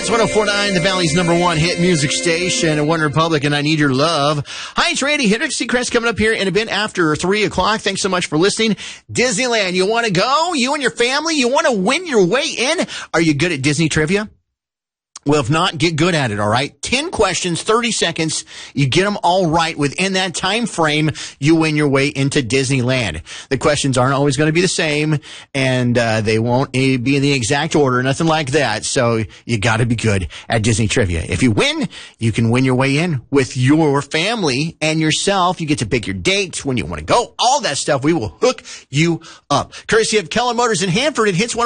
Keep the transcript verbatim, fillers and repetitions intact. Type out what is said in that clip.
Hits one oh four point nine, the Valley's number one hit music station, and One Republic, and I Need Your Love. Hi, it's Randy Hendricks. Seacrest coming up here in a bit after three o'clock. Thanks so much for listening. Disneyland, you want to go? You and your family? You want to win your way in? Are you good at Disney trivia? Well, if not, get good at it, all right? ten questions, thirty seconds. You get them all right within that time frame, you win your way into Disneyland. The questions aren't always going to be the same, and uh, they won't be in the exact order, nothing like that. So you got to be good at Disney trivia. If you win, you can win your way in with your family and yourself. You get to pick your date, when you want to go, all that stuff. We will hook you up. Courtesy of Keller Motors in Hanford, it hits one.